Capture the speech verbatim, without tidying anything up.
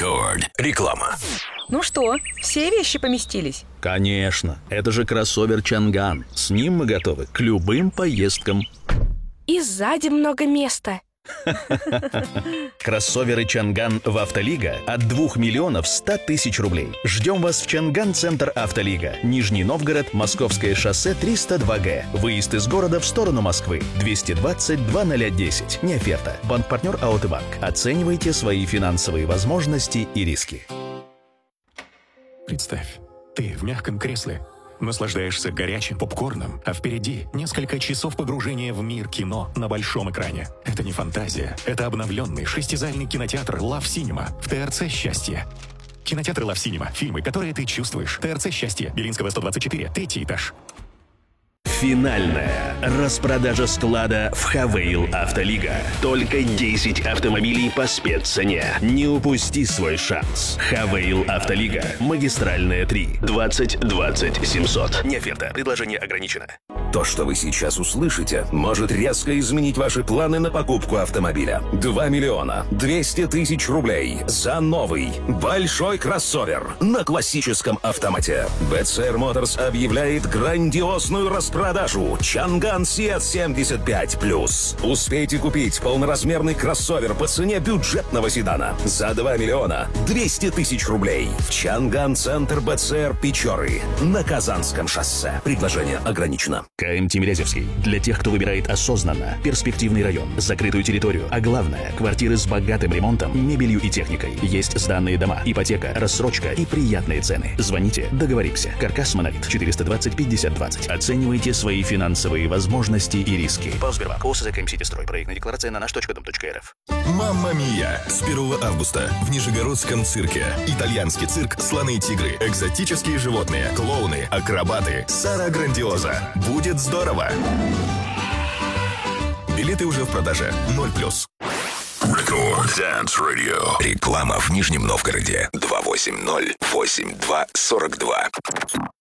Рекорд. Реклама. Ну что, все вещи поместились? Конечно, это же кроссовер Чанган. С ним мы готовы к любым поездкам. И сзади много места. Кроссоверы Чанган в Автолига от двух миллионов ста тысяч рублей. Ждем вас в Чанган-центр Автолига. Нижний Новгород, Московское шоссе триста два Г. Выезд из города в сторону Москвы. двести двадцать два ноль десять. Не оферта. Банк-партнер АОТ Банк. Оценивайте свои финансовые возможности и риски. Представь, ты в мягком кресле, наслаждаешься горячим попкорном, а впереди несколько часов погружения в мир кино на большом экране. Это не фантазия, это обновленный шестизальный кинотеатр Love Cinema в ТРЦ «Счастье». Кинотеатр Love Cinema. Фильмы, которые ты чувствуешь. ТРЦ «Счастье». Белинского, сто двадцать четыре, третий этаж. Финальная распродажа склада в Хавейл Автолига. Только десять автомобилей по спеццене. Не упусти свой шанс. Хавейл Автолига. Магистральная три. двадцать двадцать семьсот. Не оферта. Предложение ограничено. То, что вы сейчас услышите, может резко изменить ваши планы на покупку автомобиля. два миллиона двести тысяч рублей за новый большой кроссовер на классическом автомате. би си ар Motors объявляет грандиозную распродажу Чанган Сиат семьдесят пять плюс. Успейте купить полноразмерный кроссовер по цене бюджетного седана за два миллиона двести тысяч рублей в Чанган-центр би си ар Печоры на Казанском шоссе. Предложение ограничено. КМ Тимирязевский. Для тех, кто выбирает осознанно перспективный район, закрытую территорию, а главное, квартиры с богатым ремонтом, мебелью и техникой. Есть сданные дома, ипотека, рассрочка и приятные цены. Звоните, договоримся. Каркас Монолит. четыреста двадцать пятьдесят двадцать. Оценивайте свои финансовые возможности и риски. По Сбербанку. ОСЗ КМ Ситистрой. Проектная декларация на наш точка дом точка эр эф. Мамма Мия! С первого августа в Нижегородском цирке. Итальянский цирк, слоны и тигры, экзотические животные, клоуны, акробаты, Сара Грандиоза. Будет здорово! Билеты уже в продаже. ноль плюс. Рекорд Dance Radio. Реклама в Нижнем Новгороде. два восемь ноль восемь два сорок два.